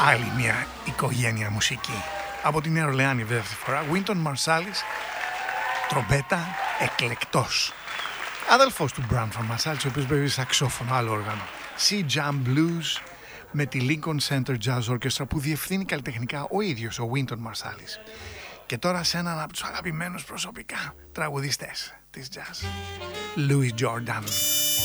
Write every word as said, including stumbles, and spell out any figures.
Άλλη μια οικογένεια μουσική. Από την Νέα Ορλεάνη βέβαια αυτή τη φορά. Wynton Marsalis, τρομπέτα, εκλεκτός. Αδελφός του Branford Marsalis, ο οποίος παίζει σαξόφωνο, άλλο όργανο. Sea Jam Blues με τη Lincoln Center Jazz Orchestra που διευθύνει καλλιτεχνικά ο ίδιος ο Wynton Marsalis. Και τώρα σε έναν από τους αγαπημένους προσωπικά τραγουδιστές της jazz, Louis Jordan.